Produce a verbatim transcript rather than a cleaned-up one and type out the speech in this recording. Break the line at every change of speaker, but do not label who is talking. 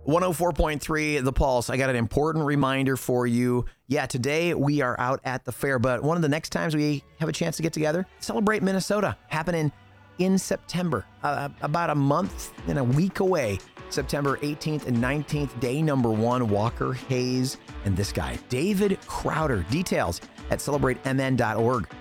one oh four point three The Pulse. I got an important reminder for you. Yeah, today we are out at the fair, but one of the next times we have a chance to get together, Celebrate Minnesota, happening in September, uh, about a month and a week away. September eighteenth and nineteenth, day number one, Walker Hayes and this guy, David Crowder. Details at celebrate m n dot org.